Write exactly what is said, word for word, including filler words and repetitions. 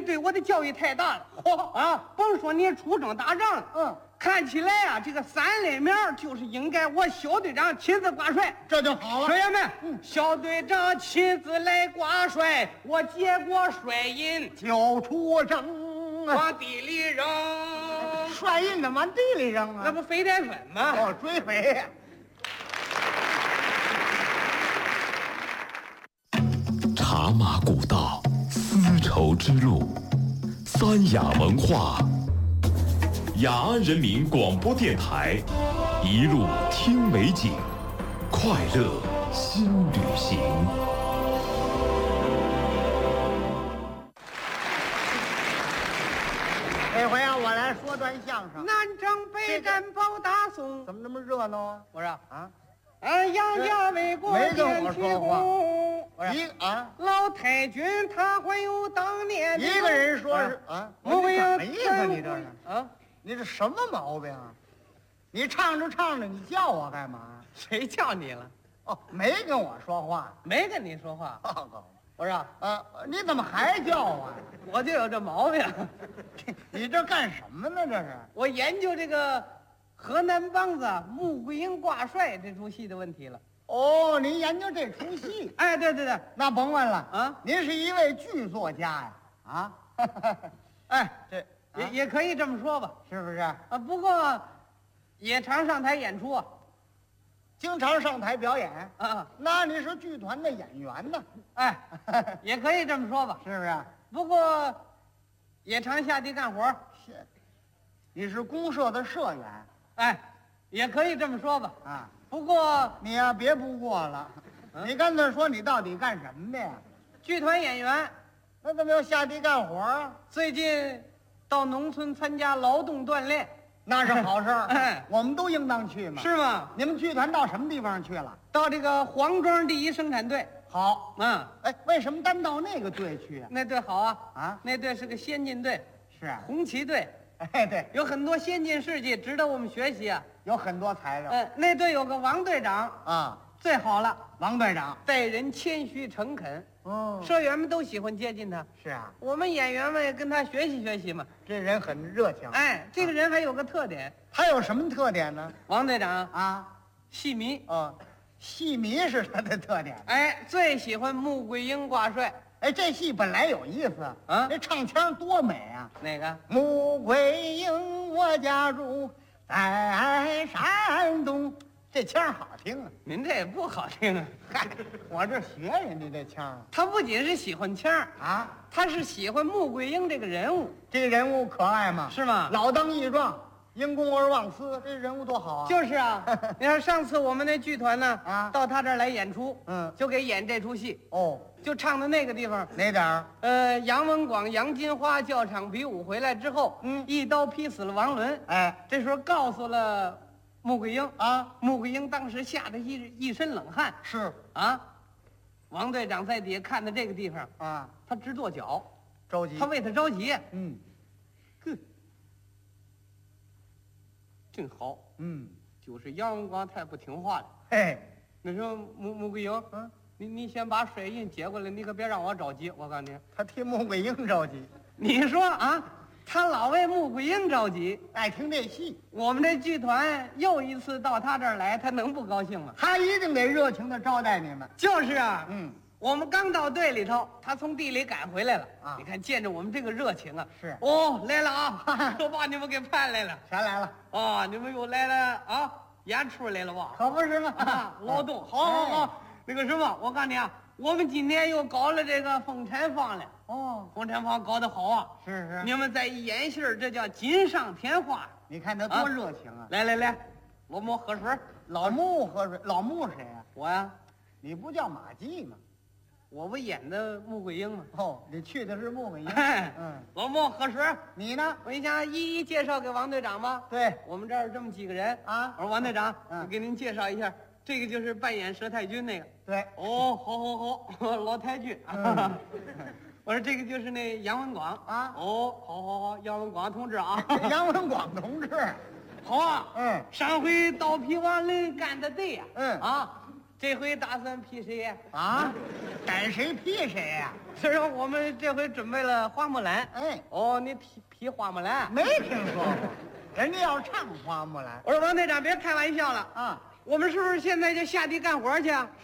对我的教育太大了。嚯啊，甭说你出征打仗了， 嗯， 看起来啊，这个三类苗就是应该我小队长亲自挂帅， 这就好了。 学员们， 嗯， 小队长亲自来挂帅，我接过帅印就出征啊， 往地里扔， 帅印怎么往地里扔啊？ 那不肥淀粉吗？ 哦，追肥呀。 茶马古道，丝绸之路，三雅文化。雅安人民广播电台，一路听美景，快乐新旅行。 这回啊，我来说段相声。 南征北战保大宋， 怎么那么热闹啊？ 我说啊， 俺杨家为国没跟我建起说话功。 一啊， 老太君他还有当年的一个人说是啊， 我你也什么意思？你这是啊？ 你这什么毛病啊？你唱着唱着，你叫我干嘛？ 谁叫你了？ 哦，没跟我说话。 没跟你说话。 报告我说啊，你怎么还叫啊？ 我就有这毛病， 你这干什么呢？这是我研究这个河南梆子穆桂英挂帅这出戏的问题了。 哦，您研究这出戏？ 哎，对对对， 那甭问了啊， 您是一位剧作家呀？啊， 哎， 这也、 啊也可以这么说吧。 是不是？ 啊，不过也常上台演出啊。 经常上台表演？ 啊， 那你是剧团的演员呢？ 哎，也可以这么说吧。 是不是？ 不过也常下地干活。 是，你是公社的社员哎，也可以这么说吧。 啊？ 不过你呀、别不过了， 嗯你干脆说你到底干什么的呀？ 剧团演员那怎么又下地干活啊？ 最近到农村参加劳动锻炼， 那是好事儿， 哎我们都应当去嘛。 是吗？ 你们剧团到什么地方去了？ 到这个黄庄第一生产队。 好， 嗯， 哎，为什么单到那个队去啊？ 那队好啊。 啊， 那队是个先进队， 是啊， 红旗队， 哎，对， 有很多先进事迹值得我们学习啊。 有很多材料嗯，那队有个王队长， 啊。 最好了， 王队长， 待人谦虚诚恳， 嗯， 社员们都喜欢接近他。 是啊， 我们演员们也跟他学习学习嘛。 这人很热情。 哎，这个人还有个特点， 他有什么特点呢？ 王队长啊， 戏迷， 哦，戏迷是他的特点。 哎，最喜欢穆桂英挂帅。 哎，这戏本来有意思啊这唱腔多美啊！ 哪个？ 穆桂英，我家住在山东，这腔好听啊！ 您这也不好听啊。 嗨，我这学人家这腔啊他不仅是喜欢腔儿， 啊， 他是喜欢穆桂英这个人物， 这个人物可爱吗？ 是吗？ 老当益壮，因公而忘私，这人物多好啊！ 就是啊。你看上次我们那剧团呢， 啊到他这儿来演出， 嗯就给演这出戏， 哦， 就唱的那个地方。 哪点儿？ 呃，杨文广、杨金花教场比武回来之后， 嗯一刀劈死了王伦。 哎这时候告诉了穆桂英， 啊， 穆桂英当时吓得一一身冷汗是啊。王队长在底下看的这个地方， 啊， 他直跺脚， 着急他。为他着急。 嗯哼，真好， 嗯， 就是杨文广太不听话了。 嘿， 那时候穆穆桂英， 嗯， 你你先把水印接过来，你可别让我着急。我告诉你， 他替穆桂英着急， 你说啊，他老为穆桂英着急。 爱听这戏， 我们这剧团又一次到他这儿来，他能不高兴吗？ 他一定得热情的招待你们。 就是啊， 嗯， 我们刚到队里头，他从地里赶回来了啊你看见着我们这个热情啊， 是哦，来了啊，都把你们给盼来了全来了， 啊，你们又来了啊，演出来了吧？ 可不是吗？ 啊，劳动，好好好，那个什么，我告诉你啊，我们今天又搞了这个风产坊了， 哦， 风产坊搞得好啊， 是是， 你们再一演戏儿这叫锦上添花。 你看他多热情啊！ 来来来，老穆喝水。 老穆喝水，老穆谁呀？ 我呀， 你不叫马季吗？ 我不演的穆桂英吗？ 哦，你去的是穆桂英。 哎， 嗯， 老穆喝水。 你呢？ 我一想一一介绍给王队长吧。 对我们这儿这么几个人啊我说王队长， 嗯我给您介绍一下，这个就是扮演佘太君那个。 对， 哦，好好好，老太君。 嗯我说这个就是那杨文广啊哦，好好好，杨文广同志啊。 这杨文广同志。 好啊。 嗯上回刀劈王伦干的对呀、 嗯啊， 这回打算批谁呀？ 啊，该谁批谁呀、 是说我们这回准备了花木兰。 哎， 哦，你批批花木兰？ 没听说过，人家要唱花木兰我说王队长，别开玩笑了， 啊。 我们是不是现在就下地干活去啊？